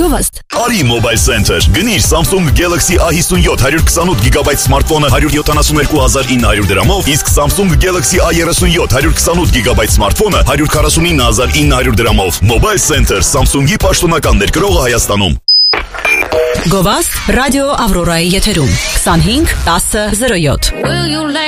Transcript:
Գովաստ։ Արի Mobile Center։ Գնիր Samsung Galaxy A57 128 GB սմարթֆոնը 172,900 դրամով, իսկ Samsung Galaxy A37 128 GB սմարթֆոնը 149,900 դրամով։ Mobile Center Samsung-ի պաշտոնական ներկրողը Հայաստանում։ Գովաստ ռադիո Ավրորայի եթերում 25 10 07